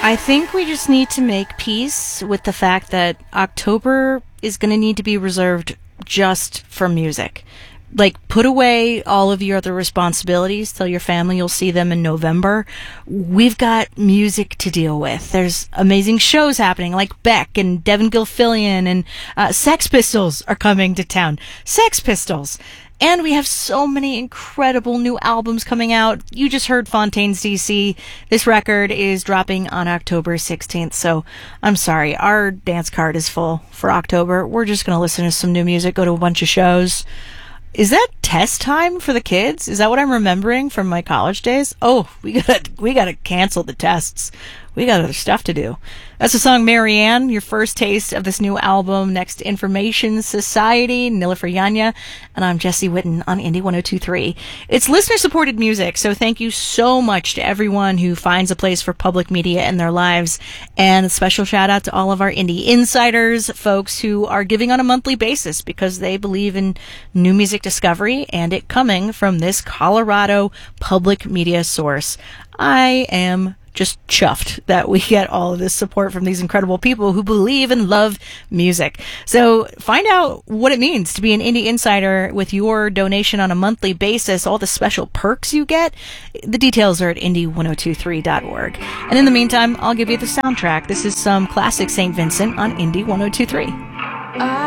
I think we just need to make peace with the fact that October is going to need to be reserved just for music. Like, put away all of your other responsibilities. Tell your family you'll see them in November. We've got music to deal with. There's amazing shows happening, like Beck and Devin Gilfillian, and Sex Pistols are coming to town. Sex Pistols! And we have so many incredible new albums coming out. You just heard Fontaine's DC. This record is dropping on October 16th, so I'm sorry. Our dance card is full for October. We're just going to listen to some new music, go to a bunch of shows. Is that test time for the kids? Is that what I'm remembering from my college days? Oh, we gotta cancel the tests. We got other stuff to do. That's the song Marianne, your first taste of this new album, Next Information Society, Nilüfer Yanya, and I'm Jesse Witten on Indie 102.3. It's listener-supported music, so thank you so much to everyone who finds a place for public media in their lives, and a special shout-out to all of our indie insiders, folks who are giving on a monthly basis because they believe in new music discovery and it coming from this Colorado public media source. I am just chuffed that we get all of this support from these incredible people who believe and love music. So find out what it means to be an indie insider with your donation on a monthly basis, all the special perks you get. The details are at indie1023.org. And in the meantime, I'll give you the soundtrack. This is some classic St. Vincent on Indie 1023.